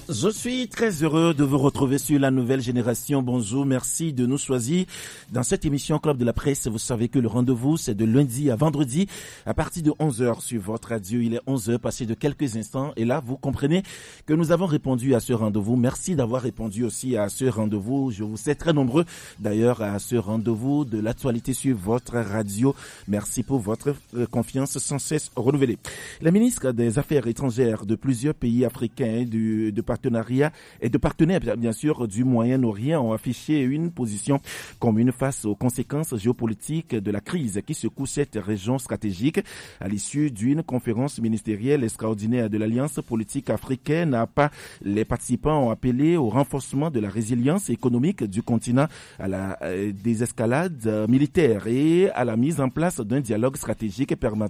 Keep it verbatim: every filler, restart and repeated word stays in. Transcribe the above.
Je suis très heureux de vous retrouver sur la nouvelle génération. Bonjour, merci de nous choisir dans cette émission Club de la Presse. Vous savez que le rendez-vous, c'est de lundi à vendredi à partir de onze heures sur votre radio. Il est onze heures passé de quelques instants et là, vous comprenez que nous avons répondu à ce rendez-vous. Merci d'avoir répondu aussi à ce rendez-vous. Je vous sais très nombreux d'ailleurs à ce rendez-vous de l'actualité sur votre radio. Merci pour votre confiance sans cesse renouvelée. Les ministres des Affaires étrangères de plusieurs pays africains du, de partenariat et de partenaires, bien sûr, du Moyen-Orient ont affiché une position commune face aux conséquences géopolitiques de la crise qui secoue cette région stratégique. À l'issue d'une conférence ministérielle extraordinaire de l'Alliance politique africaine, A P A, les participants ont appelé au renforcement de la résilience économique du continent, à la désescalade militaire et à la mise en place d'un dialogue stratégique permettant